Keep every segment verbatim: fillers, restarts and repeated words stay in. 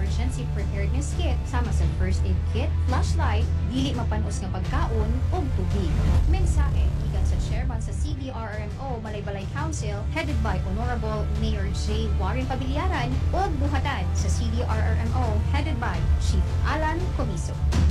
emergency preparedness kit sama sa first aid kit, flashlight, dili mapanos nga pagkaon ug tubig. Mensahe gikan sa chairman sa C D R R M O Malaybalay Council headed by Honorable Mayor J. Warren Pabillaran ug buhatan sa C D R R M O headed by Chief Alan Comiso.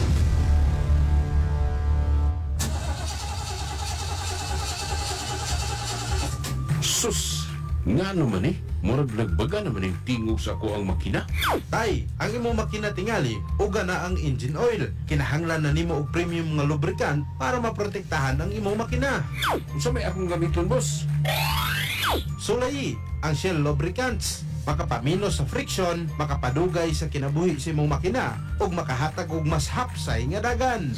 Sus! Nga naman eh, murag nagbaga naman yung tingog sa ako ang makina. Tay, ang imong makina tingali, uga na ang engine oil. Kinahanglan na nimo og premium nga lubricant para maprotektahan ang imong makina. Unsa may akong gamiton, boss? Sulayi, ang Shell lubricants. Makapamino sa friction, makapadugay sa kinabuhi sa imong makina, ug makahatag og mas hapsay nga dagan.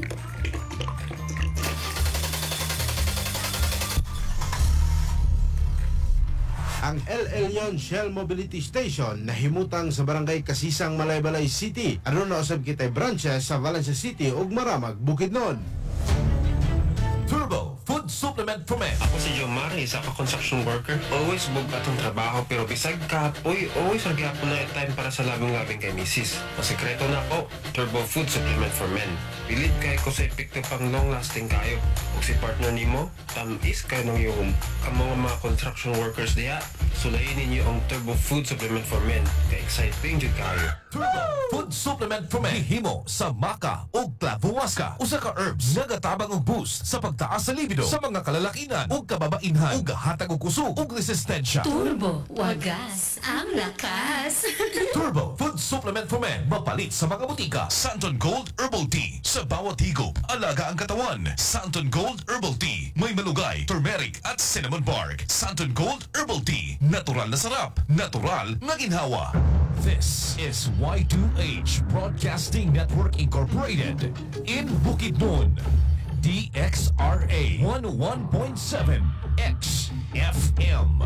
Ang L L Yon Shell Mobility Station nahimutang sa barangay Kasisang, Malaybalay City. Aron na usab kitay branches sa Valencia City ug Maramag, Bukidnon. Turbo Food Supplement for Men. Ako si Jomar, isa ka construction worker. Always bug atong trabaho pero bisag kapoy, always nagyapon na time para sa labing-labing kay misis. Masikreto na ako, Turbo Food Supplement for Men. Pilit kay ko sa epekto pang long-lasting kayo. Kung si partner nimo, tamis kayo ng iyong ang mga mga construction workers diya. Sulayin ninyo ang Turbo Food Supplement for Men. Ka-exciting jud kayo. Turbo Food Supplement for Men. Hihimo sa maca o clavuasca. Usa ka herbs nga gatabang og boost sa pagtaas sa libido sa mga kalalakinan o kababainhan ug hatag og kusog ug resistensya. Turbo, wagas ang lakas. Turbo Food Supplement for Men. Mapalit sa mga butika. Santon Gold Herbal Tea. Sa bawat higop, alaga ang katawan. Santon Gold Herbal Tea. May malugay, turmeric at cinnamon bark. Santon Gold Herbal Tea. Natural na sarap. Natural na ginhawa. This is Y two H Broadcasting Network Incorporated in Bukidnon. D X R A one oh one point seven X F M.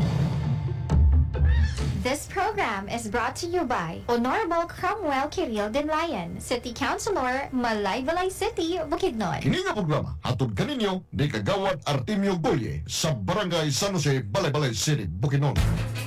This program is brought to you by Honorable Cromwell Kiril Denlayan, City Councilor, Malaybalay City, Bukidnon. Kini nga programa atod kaninyo ni Kagawad Artemio Goye sa Barangay San Jose, Balay-Balay City, Bukidnon.